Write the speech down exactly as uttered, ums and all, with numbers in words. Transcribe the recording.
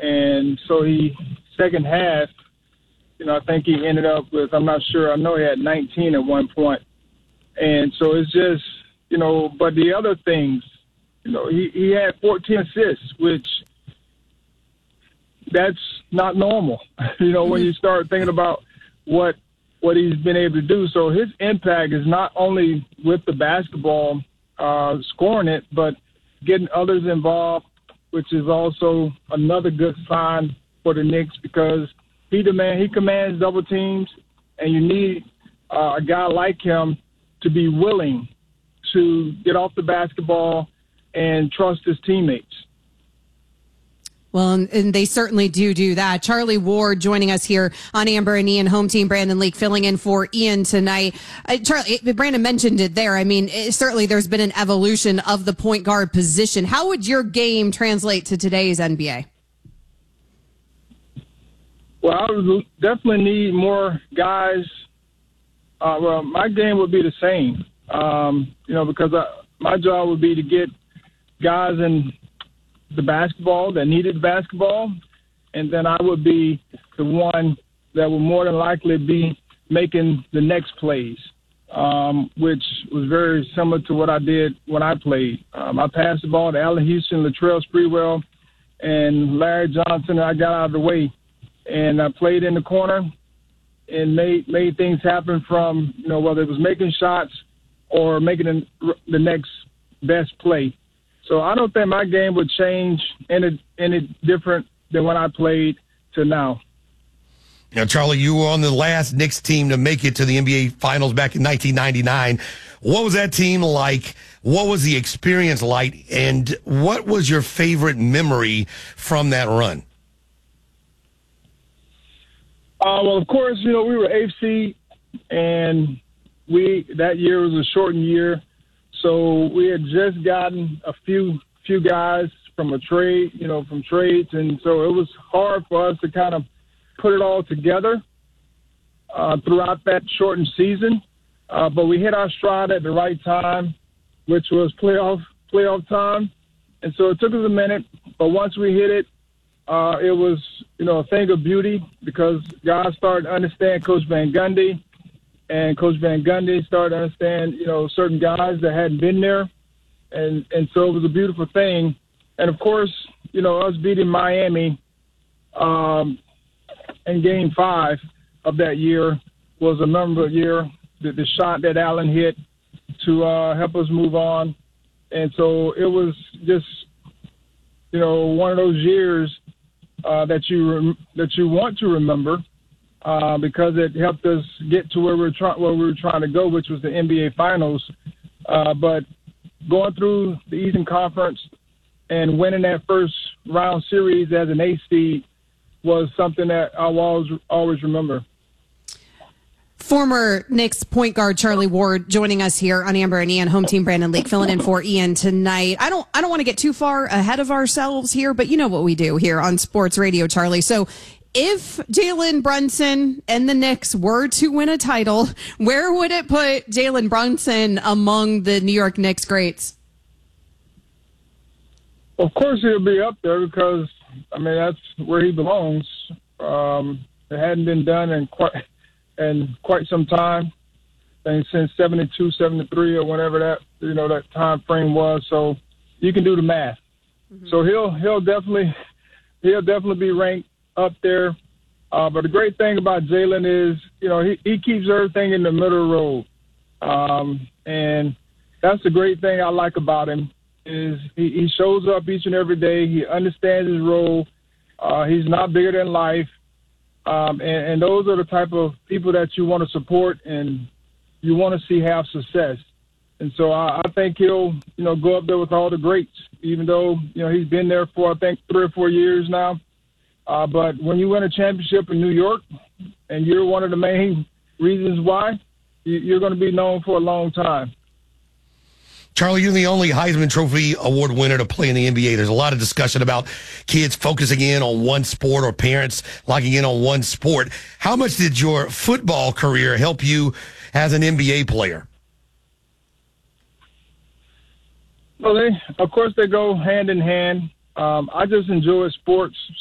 And so he, second half, you know, I think he ended up with, I'm not sure, I know he had nineteen at one point. And so it's just, you know, but the other things, you know, he, he had fourteen assists, which that's not normal, you know, when you start thinking about what what he's been able to do. So his impact is not only with the basketball, uh, scoring it, but getting others involved, which is also another good sign for the Knicks because he demand he commands double teams, and you need uh, a guy like him to be willing to get off the basketball and trust his teammates. Well, and, and they certainly do do that. Charlie Ward joining us here on Amber and Ian, home team Brandon Leake filling in for Ian tonight. Uh, Charlie, Brandon mentioned it there. I mean, it, certainly there's been an evolution of the point guard position. How would your game translate to today's N B A? Well, I would definitely need more guys. Uh, well, my game would be the same, um, you know, because I, my job would be to get guys in the basketball that needed basketball, and then I would be the one that would more than likely be making the next plays, um, which was very similar to what I did when I played. Um, I passed the ball to Allen Houston, Latrell Sprewell, and Larry Johnson, and I got out of the way. And I played in the corner and made made things happen from, you know, whether it was making shots or making the, the next best play. So I don't think my game would change any any different than when I played to now. Now, Charlie, you were on the last Knicks team to make it to the N B A Finals back in nineteen ninety-nine. What was that team like? What was the experience like? And what was your favorite memory from that run? Uh, well, of course, you know, we were eighth seed, and we that year was a shortened year. So we had just gotten a few few guys from a trade, you know, from trades, and so it was hard for us to kind of put it all together uh, throughout that shortened season. Uh, but we hit our stride at the right time, which was playoff playoff time, and so it took us a minute. But once we hit it, uh, it was, you know, a thing of beauty because guys started to understand Coach Van Gundy. And Coach Van Gundy started to understand, you know, certain guys that hadn't been there. And and so it was a beautiful thing. And, of course, you know, us beating Miami um, in Game five of that year was a memorable year. The, the shot that Allen hit to uh, help us move on. And so it was just, you know, one of those years uh, that you rem- that you want to remember. Uh, because it helped us get to where we were trying where we were trying to go, which was the N B A Finals. Uh, but going through the Eastern Conference and winning that first round series as an eighth seed was something that I'll always always remember. Former Knicks point guard Charlie Ward joining us here on Amber and Ian, home team Brandon Leake filling in for Ian tonight. I don't I don't want to get too far ahead of ourselves here, but you know what we do here on Sports Radio, Charlie. So if Jalen Brunson and the Knicks were to win a title, where would it put Jalen Brunson among the New York Knicks greats? Of course, he'll be up there because, I mean, that's where he belongs. Um, it hadn't been done in quite in quite some time, I think since seventy-two, seventy-three, or whatever that you know that time frame was. So you can do the math. Mm-hmm. So he'll he'll definitely he'll definitely be ranked up there. Uh, but the great thing about Jalen is, you know, he, he keeps everything in the middle of the road. Um, and that's the great thing I like about him is he, he shows up each and every day. He understands his role. Uh, he's not bigger than life. Um, and, and those are the type of people that you want to support and you want to see have success. And so I, I think he'll, you know, go up there with all the greats, even though, you know, he's been there for, I think, three or four years now. Uh, but when you win a championship in New York, and you're one of the main reasons why, you, you're going to be known for a long time. Charlie, you're the only Heisman Trophy Award winner to play in the N B A. There's a lot of discussion about kids focusing in on one sport or parents locking in on one sport. How much did your football career help you as an N B A player? Well, they, of course, they go hand in hand. Um, I just enjoy sports